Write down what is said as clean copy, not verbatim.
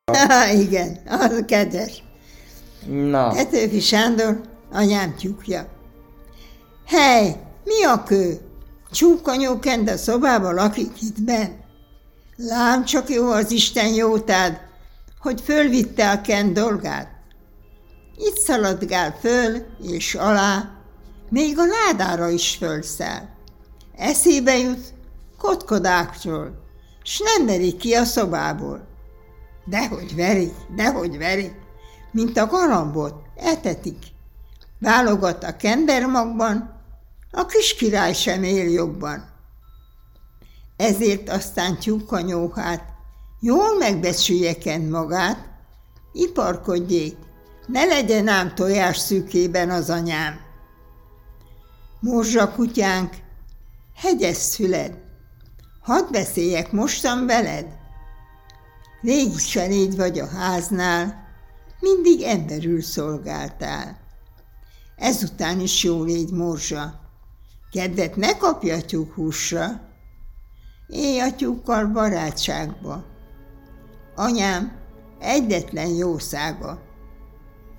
Igen, az kedves. Na, Petőfi Sándor, anyám tyúkja. Hely, mi a kő? Csúkanyó kend a szobába lakik itt benn. Lám, csak jó az Isten jótád, hogy fölvitte a kend dolgát. Itt szaladgál föl és alá, még a ládára is fölszáll. Eszébe jut kotkodákról, s nem verik ki a szobából. Dehogy verik, mint a galambot, etetik. Válogat a kendermagban, a kis király sem él jobban. Ezért aztán tyúkanyóhát jól megbecsülje kend magát, iparkodjék, ne legyen ám tojás szűkében az anyám. Morzsa kutyánk, hegyes szüled, hadd beszéljek mostan veled. Rég cseléd vagy a háznál, mindig emberül szolgáltál. Ezután is jó légy, morzsa, kedvet ne kapj a tyúkhúsra, élj a tyúkkal barátságba. Anyám egyetlen jószága.